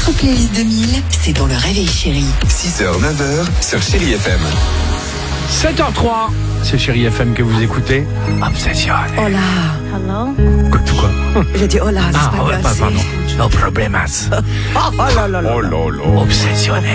Votre playlist 2000, c'est dans le Réveil Chéri. 6h, 9h sur Chéri FM. 7h03, c'est Chéri FM que vous écoutez. Obsession. Hola. Hello? Quoi? J'ai dit hola, Ah, ouais, pardon. No problemas. Oh là là là. Obsessionné.